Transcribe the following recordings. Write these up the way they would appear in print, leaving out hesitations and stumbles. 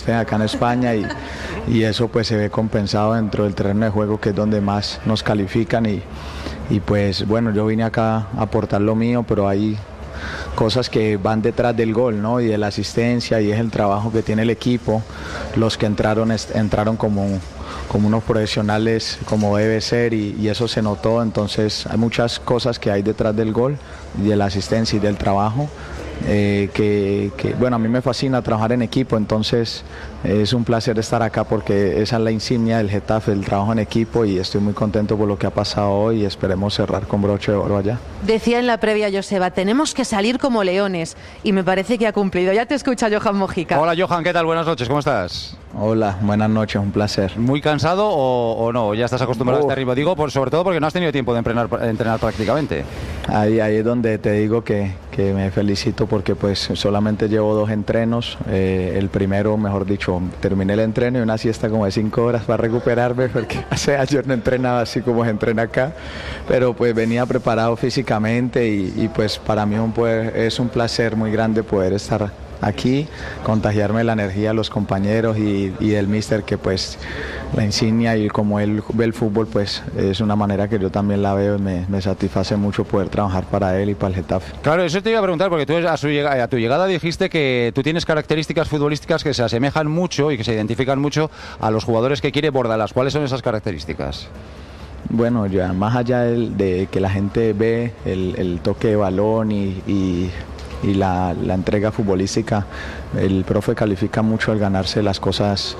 usted, acá en España, y eso pues se ve compensado dentro del terreno de juego, que es donde más nos califican, y pues bueno, yo vine acá a aportar lo mío, pero hay cosas que van detrás del gol, ¿no? Y de la asistencia, y es el trabajo que tiene el equipo. Los que entraron como unos profesionales, como debe ser, y eso se notó. Entonces hay muchas cosas que hay detrás del gol, y de la asistencia y del trabajo, bueno, a mí me fascina trabajar en equipo. Entonces es un placer estar acá, porque esa es la insignia del Getafe, el trabajo en equipo, y estoy muy contento por lo que ha pasado hoy, y esperemos cerrar con broche de oro allá. Decía en la previa Joseba, tenemos que salir como leones, y me parece que ha cumplido. Ya te escucha Johan Mojica. Hola Johan, ¿qué tal? Buenas noches, ¿cómo estás? Hola, buenas noches, un placer. ¿Muy cansado o no? ¿Ya estás acostumbrado a este ritmo? Digo, sobre todo porque no has tenido tiempo de entrenar prácticamente. Ahí es donde te digo que me felicito, porque pues solamente llevo 2 entrenos. El primero, mejor dicho, terminé el entreno y una siesta como de 5 horas para recuperarme, porque hace años no entrenaba así como se entrena acá, pero pues venía preparado físicamente, y pues para mí es un placer muy grande poder estar aquí, contagiarme la energía a los compañeros y del míster, que pues la insignia, y como él ve el fútbol, pues es una manera que yo también la veo, y me satisface mucho poder trabajar para él y para el Getafe. Claro, eso te iba a preguntar, porque tú a tu llegada dijiste que tú tienes características futbolísticas que se asemejan mucho y que se identifican mucho a los jugadores que quiere Bordalas. ¿Cuáles son esas características? Bueno, ya más allá de que la gente ve el toque de balón y la entrega futbolística, el profe califica mucho al ganarse las cosas,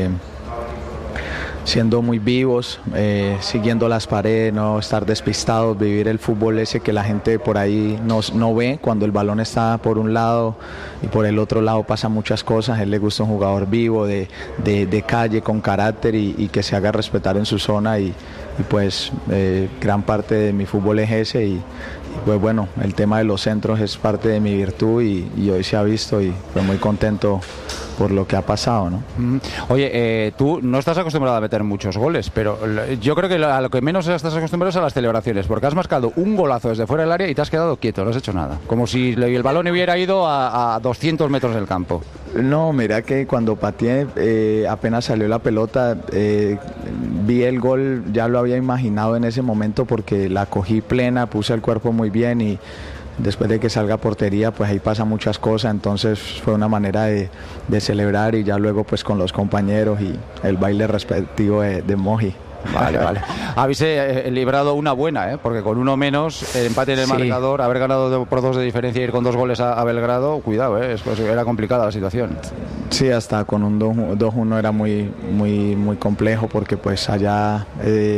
siendo muy vivos, siguiendo las paredes, no estar despistados, vivir el fútbol ese que la gente por ahí no ve, cuando el balón está por un lado y por el otro lado pasan muchas cosas. A él le gusta un jugador vivo, de calle, con carácter, y que se haga respetar en su zona, y pues gran parte de mi fútbol es ese, y pues bueno, el tema de los centros es parte de mi virtud, y hoy se ha visto, y fue muy contento por lo que ha pasado, ¿no? Oye, tú no estás acostumbrado a meter muchos goles, pero yo creo que a lo que menos estás acostumbrado es a las celebraciones, porque has marcado un golazo desde fuera del área y te has quedado quieto, no has hecho nada, como si el balón hubiera ido a 200 metros del campo. No, mira que cuando pateé, apenas salió la pelota, vi el gol, ya lo había imaginado en ese momento, porque la cogí plena, puse el cuerpo muy bien, y después de que salga a portería, pues ahí pasan muchas cosas. Entonces fue una manera de celebrar, y ya luego pues con los compañeros y el baile respectivo de Moji. Vale. Habéis librado una buena, porque con uno menos, empate en el marcador, haber ganado por 2 de diferencia, ir con 2 goles a Belgrado, cuidado, era complicada la situación. Sí, hasta con un 2-1 era muy complejo, porque pues allá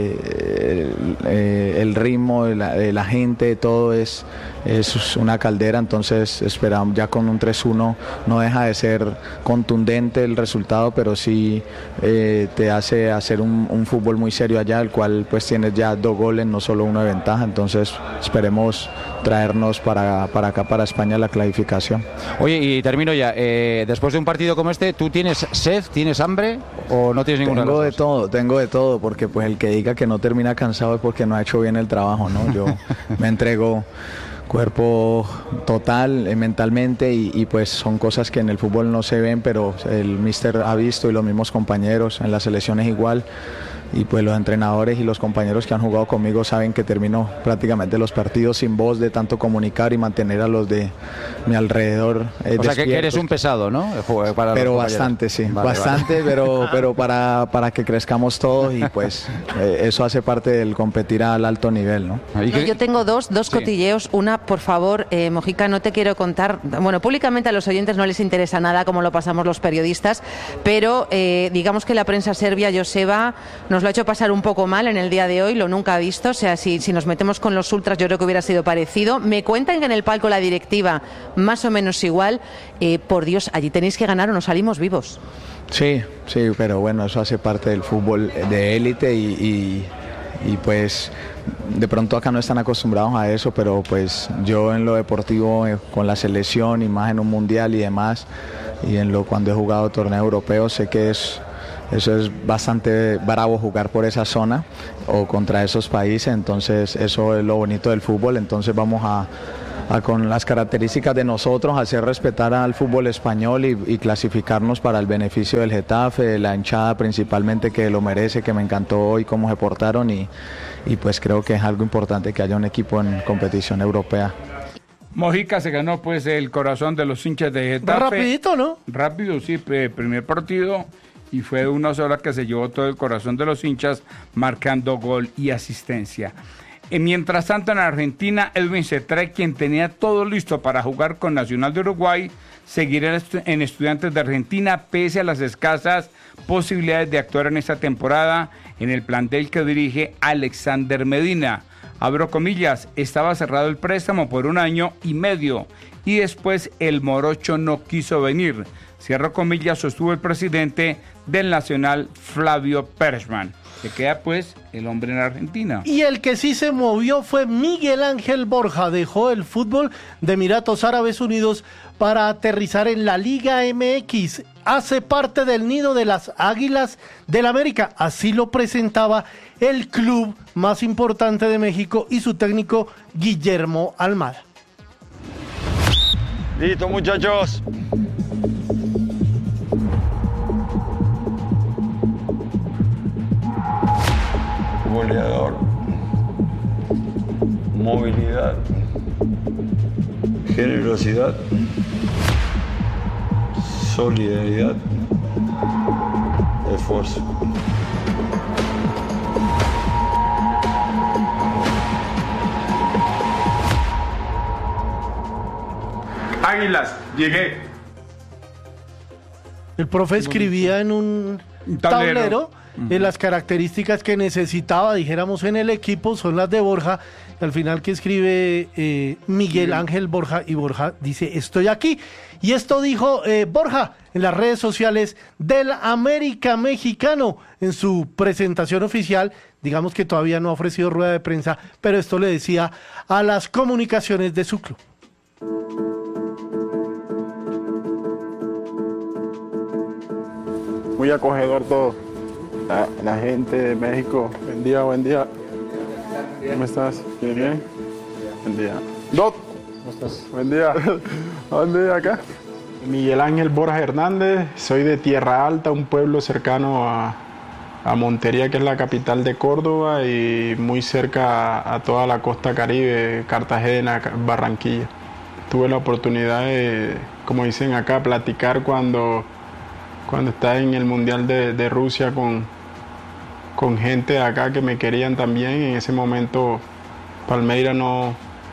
el ritmo de la gente, todo es una caldera. Entonces esperamos, ya con un 3-1 no deja de ser contundente el resultado, pero sí te hace hacer un fútbol muy serio allá, el cual pues tienes ya 2 goles, no solo 1 de ventaja. Entonces esperemos traernos para acá, para España, la clasificación. Oye, y termino ya, después de un partido como este, ¿tú tienes sed, tienes hambre o no tienes ninguna? Tengo de todo, porque pues el que diga que no termina cansado es porque no ha hecho bien el trabajo, ¿no? Yo me entrego cuerpo total, mentalmente, y pues son cosas que en el fútbol no se ven, pero el míster ha visto, y los mismos compañeros en las selecciones igual. Y pues los entrenadores y los compañeros que han jugado conmigo saben que termino prácticamente los partidos sin voz, de tanto comunicar y mantener a los de mi alrededor o sea, que eres un pesado, ¿no? Pero bastante, sí, bastante. Pero para que crezcamos todos, y pues eso hace parte del competir al alto nivel, ¿no? Yo tengo dos cotilleos. Una, por favor, Mojica, no te quiero contar, bueno, públicamente a los oyentes no les interesa nada cómo lo pasamos los periodistas, pero digamos que la prensa serbia, Joseba, nos lo ha hecho pasar un poco mal en el día de hoy, lo nunca ha visto. O sea, si nos metemos con los ultras, yo creo que hubiera sido parecido. Me cuentan que en el palco la directiva más o menos igual. Por Dios, allí tenéis que ganar o no salimos vivos. Sí, pero bueno, eso hace parte del fútbol de élite, y pues de pronto acá no están acostumbrados a eso, pero pues yo en lo deportivo, con la selección y más en un mundial y demás, y cuando he jugado torneos europeos, sé que es eso es bastante bravo jugar por esa zona o contra esos países, entonces eso es lo bonito del fútbol, entonces vamos a con las características de nosotros, hacer respetar al fútbol español y clasificarnos para el beneficio del Getafe, la hinchada principalmente que lo merece, que me encantó hoy cómo se portaron y pues creo que es algo importante que haya un equipo en competición europea. Mojica se ganó pues el corazón de los hinchas de Getafe. Rapidito, ¿no? Rápido, sí, primer partido y fue una sola que se llevó todo el corazón de los hinchas marcando gol y asistencia. Mientras tanto, en Argentina, Edwin Cetré, quien tenía todo listo para jugar con Nacional de Uruguay, seguirá en Estudiantes de Argentina pese a las escasas posibilidades de actuar en esta temporada en el plantel que dirige Alexander Medina. Abro comillas, estaba cerrado el préstamo por 1 año y medio y después el morocho no quiso venir. Cierro comillas, sostuvo el presidente del Nacional, Flavio Perchman. Se queda pues el hombre en Argentina. Y el que sí se movió fue Miguel Ángel Borja. Dejó el fútbol de Emiratos Árabes Unidos para aterrizar en la Liga MX. Hace parte del nido de las Águilas del América. Así lo presentaba el club más importante de México y su técnico Guillermo Almada. Listo, muchachos. Goleador, movilidad, generosidad, solidaridad, esfuerzo. Águilas, llegué. El profe escribía en un tablero. Las características que necesitaba, dijéramos, en el equipo son las de Borja. Al final que escribe Miguel Ángel Borja y Borja dice estoy aquí. Y esto dijo Borja en las redes sociales del América Mexicano en su presentación oficial. Digamos que todavía no ha ofrecido rueda de prensa, pero esto le decía a las comunicaciones de su club. Muy acogedor todo. La gente de México, buen día, buen día. ¿Cómo estás? Bien. Buen día. Dot, ¿cómo estás? Buen día. ¿A dónde acá? Miguel Ángel Borja Hernández, soy de Tierra Alta, un pueblo cercano a Montería, que es la capital de Córdoba, y muy cerca a toda la costa caribe, Cartagena, Barranquilla. Tuve la oportunidad de, como dicen acá, platicar cuando estaba en el Mundial de Rusia con gente de acá que me querían también. En ese momento Palmeiras no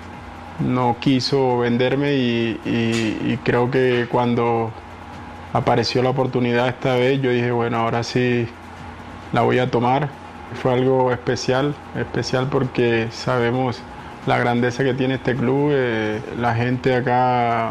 quiso venderme y creo que cuando apareció la oportunidad esta vez, yo dije, bueno, ahora sí la voy a tomar. Fue algo especial porque sabemos la grandeza que tiene este club. La gente acá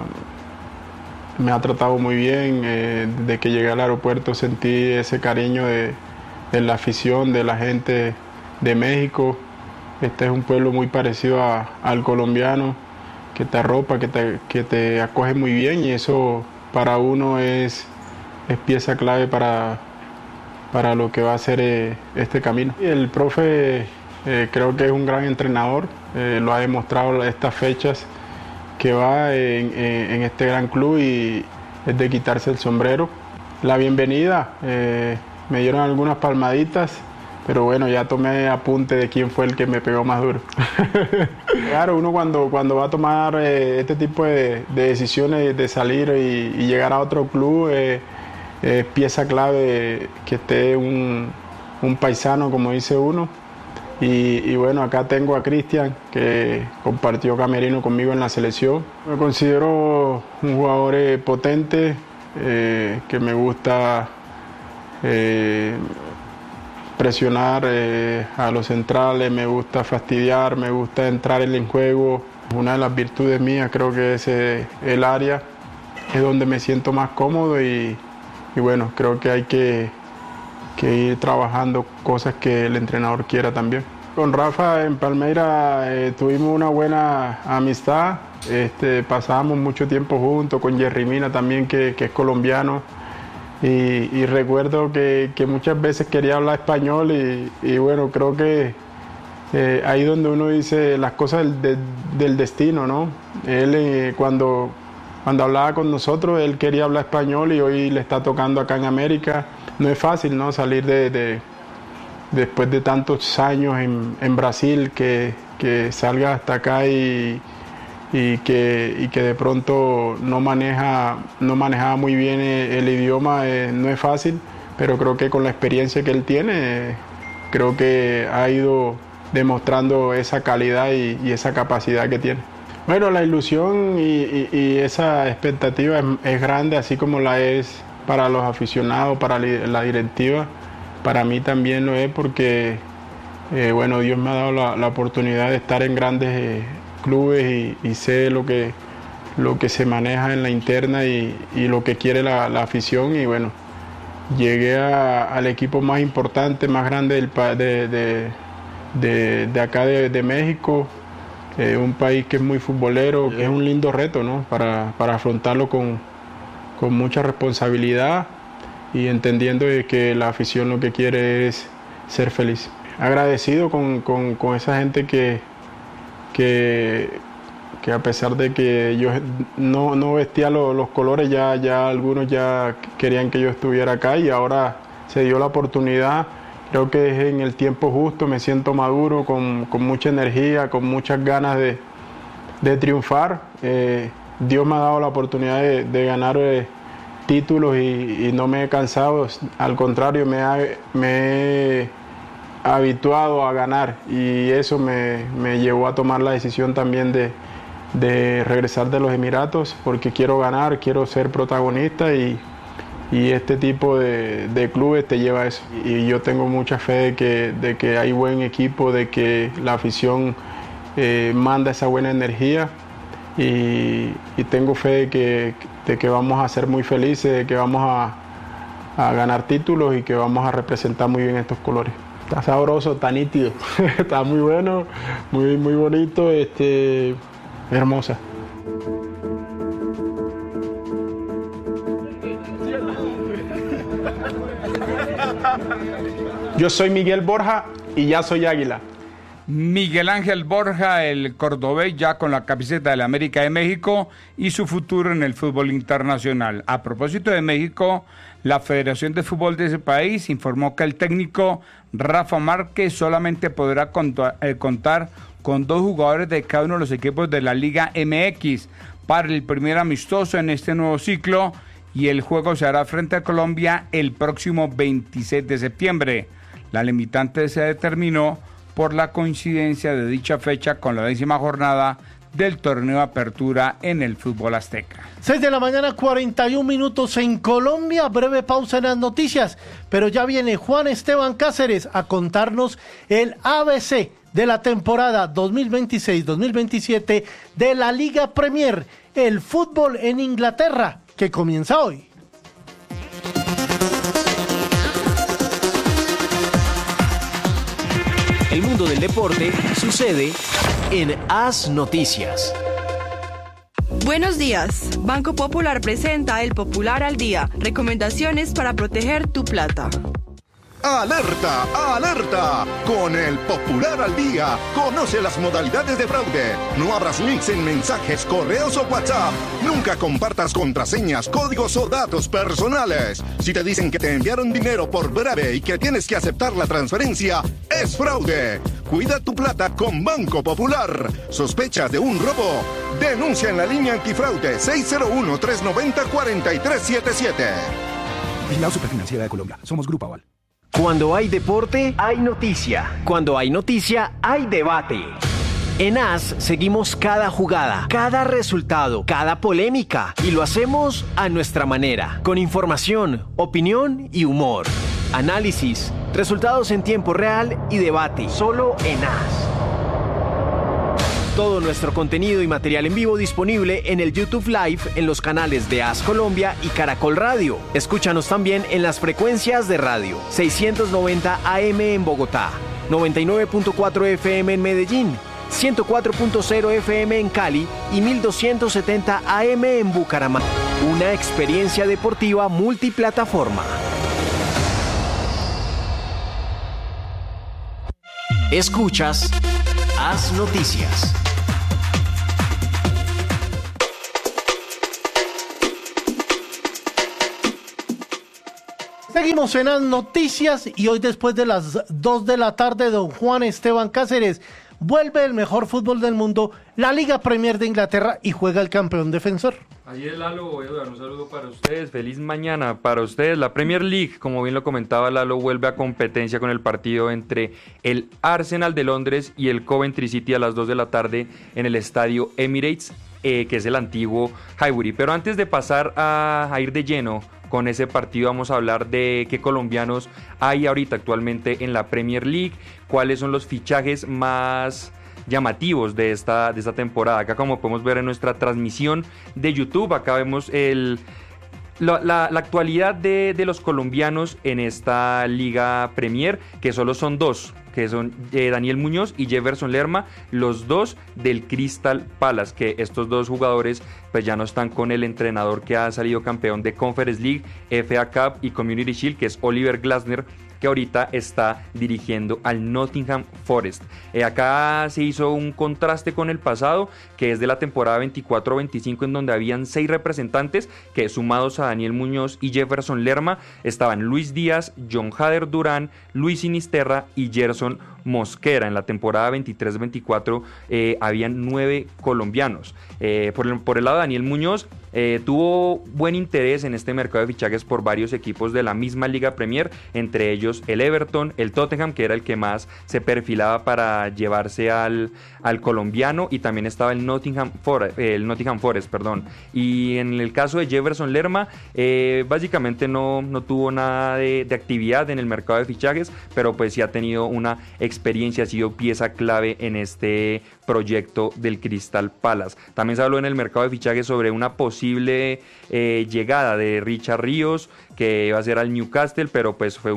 me ha tratado muy bien. Desde que llegué al aeropuerto sentí ese cariño de la afición, de la gente de México. Este es un pueblo muy parecido al colombiano, que te arropa, que te acoge muy bien, y eso para uno es pieza clave para lo que va a ser este camino. El profe creo que es un gran entrenador, lo ha demostrado estas fechas que va en este gran club y es de quitarse el sombrero. La bienvenida, me dieron algunas palmaditas, pero bueno, ya tomé apunte de quién fue el que me pegó más duro. Claro, uno cuando va a tomar este tipo de decisiones de salir y llegar a otro club, es pieza clave que esté un paisano, como dice uno. Y bueno, acá tengo a Cristian, que compartió camerino conmigo en la selección. Me considero un jugador potente, que me gusta presionar a los centrales, me gusta fastidiar, me gusta entrar en el juego. Una de las virtudes mías creo que es el área, es donde me siento más cómodo y bueno, creo que hay que ir trabajando cosas que el entrenador quiera también. Con Rafa en Palmeiras tuvimos una buena amistad, pasábamos mucho tiempo juntos, con Jerry Mina también, que es colombiano. y recuerdo que muchas veces quería hablar español y bueno, creo que ahí donde uno dice las cosas del destino, ¿no? Él cuando hablaba con nosotros, él quería hablar español y hoy le está tocando acá en América. No es fácil, ¿no? Salir después de tantos años en Brasil, que salga hasta acá y que de pronto no manejaba muy bien el idioma, no es fácil, pero creo que con la experiencia que él tiene, creo que ha ido demostrando esa calidad y esa capacidad que tiene. Bueno, la ilusión y esa expectativa es grande, así como la es para los aficionados, para la directiva. Para mí también lo es porque, bueno, Dios me ha dado la oportunidad de estar en grandes clubes y sé lo que se maneja en la interna y lo que quiere la afición. Y bueno, llegué al equipo más importante, más grande de acá de México, un país que es muy futbolero, que es un lindo reto, ¿no? Para afrontarlo con mucha responsabilidad y entendiendo que la afición lo que quiere es ser feliz. Agradecido con esa gente que a pesar de que yo no vestía los colores, ya algunos ya querían que yo estuviera acá y ahora se dio la oportunidad. Creo que es en el tiempo justo, me siento maduro, con mucha energía, con muchas ganas de triunfar. Dios me ha dado la oportunidad de ganar títulos y no me he cansado, al contrario, me he habituado a ganar y eso me llevó a tomar la decisión también de regresar de los Emiratos porque quiero ganar, quiero ser protagonista y este tipo de clubes te lleva a eso. Y yo tengo mucha fe de que hay buen equipo, de que la afición manda esa buena energía y tengo fe de que vamos a ser muy felices, de que vamos a ganar títulos y que vamos a representar muy bien estos colores. Está sabroso, está nítido, está muy bueno, muy bonito, hermosa. Yo soy Miguel Borja y ya soy Águila. Miguel Ángel Borja, el cordobés, ya con la camiseta de la América de México y su futuro en el fútbol internacional. A propósito de México, la Federación de Fútbol de ese país informó que el técnico Rafa Márquez solamente podrá contar con 2 jugadores de cada uno de los equipos de la Liga MX para el primer amistoso en este nuevo ciclo y el juego se hará frente a Colombia el próximo 26 de septiembre. La limitante se determinó por la coincidencia de dicha fecha con la 10ª jornada del torneo de apertura en el fútbol azteca. 6 de la mañana, 41 minutos en Colombia. Breve pausa en las noticias, pero ya viene Juan Esteban Cáceres a contarnos el ABC de la temporada 2026-2027 de la Liga Premier, el fútbol en Inglaterra, que comienza hoy. El mundo del deporte sucede en AS Noticias. Buenos días. Banco Popular presenta El Popular al Día. Recomendaciones para proteger tu plata. ¡Alerta! ¡Alerta! Con El Popular al Día, conoce las modalidades de fraude. No abras links en mensajes, correos o WhatsApp. Nunca compartas contraseñas, códigos o datos personales. Si te dicen que te enviaron dinero por breve y que tienes que aceptar la transferencia, es fraude. Cuida tu plata con Banco Popular. ¿Sospechas de un robo? Denuncia en la línea antifraude 601-390-4377. Vigilado Superfinanciera de Colombia. Somos Grupo Aval. Cuando hay deporte, hay noticia. Cuando hay noticia, hay debate. En AS seguimos cada jugada, cada resultado, cada polémica y lo hacemos a nuestra manera, con información, opinión y humor. Análisis, resultados en tiempo real y debate, solo en AS. Todo nuestro contenido y material en vivo disponible en el YouTube Live en los canales de AS Colombia y Caracol Radio. Escúchanos también en las frecuencias de radio 690 AM en Bogotá, 99.4 FM en Medellín, 104.0 FM en Cali y 1270 AM en Bucaramanga. una experiencia deportiva multiplataforma. Escuchas Haz Noticias. Seguimos en las noticias y hoy después de las 2 de la tarde, don Juan Esteban Cáceres, vuelve el mejor fútbol del mundo, la Liga Premier de Inglaterra, y juega el campeón defensor. Así es, Lalo, Eduardo, un saludo para ustedes, feliz mañana para ustedes. La Premier League, como bien lo comentaba Lalo, vuelve a competencia con el partido entre el Arsenal de Londres y el Coventry City a las 2 de la tarde en el estadio Emirates, que es el antiguo Highbury. Pero antes de pasar a ir de lleno con ese partido, vamos a hablar de qué colombianos hay ahorita actualmente en la Premier League, cuáles son los fichajes más llamativos de esta temporada. Acá, como podemos ver en nuestra transmisión de YouTube, acá vemos la actualidad de los colombianos en esta Liga Premier, que solo son dos, que son Daniel Muñoz y Jefferson Lerma, los dos del Crystal Palace, que estos dos jugadores pues ya no están con el entrenador que ha salido campeón de Conference League, FA Cup y Community Shield, que es Oliver Glasner, que ahorita está dirigiendo al Nottingham Forest. Acá se hizo un contraste con el pasado, que es de la temporada 24-25, en donde habían 6 representantes, que sumados a Daniel Muñoz y Jefferson Lerma, estaban Luis Díaz, John Hader Durán, Luis Sinisterra y Gerson Mosquera. En la temporada 23-24 habían 9 colombianos. Por el lado de Daniel Muñoz, tuvo buen interés en este mercado de fichajes por varios equipos de la misma Liga Premier, entre ellos el Everton, el Tottenham, que era el que más se perfilaba para llevarse al colombiano, y también estaba el Nottingham Forest, perdón. Y en el caso de Jefferson Lerma, básicamente no tuvo nada de actividad en el mercado de fichajes, pero pues sí ha tenido una experiencia, ha sido pieza clave en este proyecto del Crystal Palace. También se habló en el mercado de fichajes sobre una posible llegada de Richard Ríos, que iba a ser al Newcastle, pero pues fue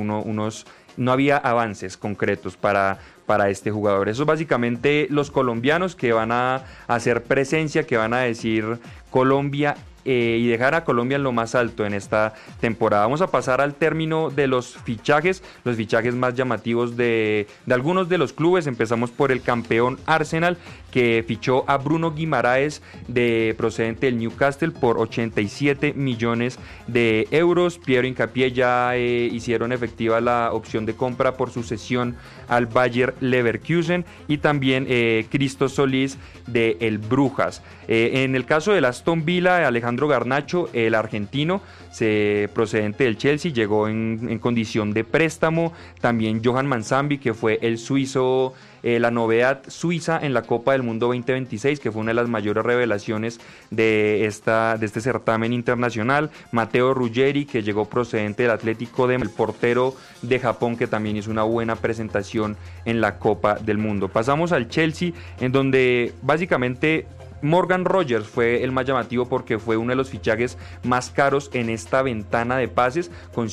no había avances concretos para este jugador. Eso es básicamente los colombianos que van a hacer presencia, que van a decir Colombia y dejar a Colombia en lo más alto en esta temporada. Vamos a pasar al término de los fichajes más llamativos de algunos de los clubes. Empezamos por el campeón Arsenal, que fichó a Bruno Guimaraes, procedente del Newcastle, por 87 millones de euros. Piero Hincapié ya hicieron efectiva la opción de compra por su cesión al Bayer Leverkusen, y también Cristo Solís de el Brujas. En el caso del Aston Villa, Alejandro Garnacho, el argentino, procedente del Chelsea, llegó en condición de préstamo. También Johan Manzambi, que fue el suizo, la novedad suiza en la Copa del Mundo 2026, que fue una de las mayores revelaciones de este certamen internacional. Matteo Ruggeri, que llegó procedente del Atlético el portero de Japón, que también hizo una buena presentación en la Copa del Mundo. Pasamos al Chelsea, en donde básicamente Morgan Rogers fue el más llamativo, porque fue uno de los fichajes más caros en esta ventana de pases, con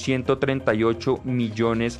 138 millones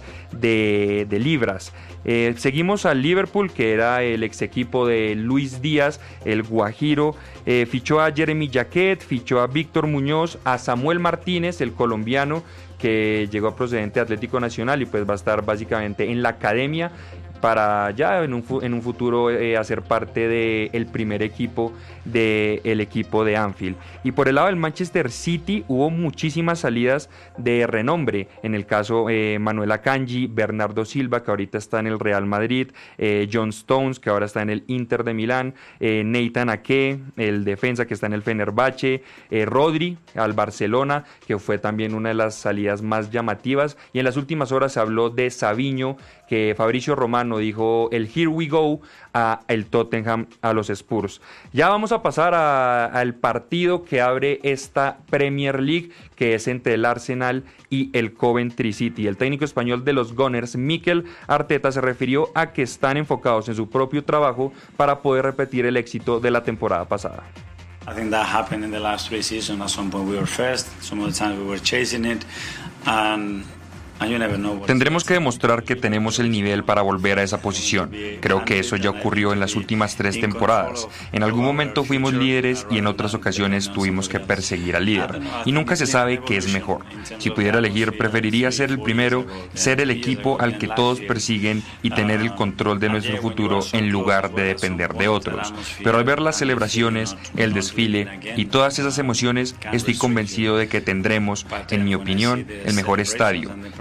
de libras. Seguimos al Liverpool, que era el ex equipo de Luis Díaz, el Guajiro. Fichó a Jeremy Jacquet, fichó a Víctor Muñoz, a Samuel Martínez, el colombiano, que llegó procedente de Atlético Nacional y pues va a estar básicamente en la academia para ya en un futuro hacer parte del primer equipo del equipo de Anfield. Y por el lado del Manchester City hubo muchísimas salidas de renombre, en el caso Manuel Akanji, Bernardo Silva, que ahorita está en el Real Madrid, John Stones, que ahora está en el Inter de Milán, Nathan Ake, el defensa, que está en el Fenerbahce, Rodri al Barcelona, que fue también una de las salidas más llamativas. Y en las últimas horas se habló de Savinho, que Fabricio Romano dijo el here we go a el Tottenham, a los Spurs. Ya vamos a pasar al partido que abre esta Premier League, que es entre el Arsenal y el Coventry City. El técnico español de los Gunners, Mikel Arteta, se refirió a que están enfocados en su propio trabajo para poder repetir el éxito de la temporada pasada. I think that happened in the last 3 seasons. At some point we were first, some of the times we were chasing it, and Tendremos que demostrar que tenemos el nivel para volver a esa posición. Creo que eso ya ocurrió en las últimas 3 temporadas. En algún momento fuimos líderes y en otras ocasiones tuvimos que perseguir al líder. Y nunca se sabe qué es mejor. Si pudiera elegir, preferiría ser el primero, ser el equipo al que todos persiguen y tener el control de nuestro futuro en lugar de depender de otros. Pero al ver las celebraciones, el desfile y todas esas emociones, estoy convencido de que tendremos, en mi opinión, el mejor estadio.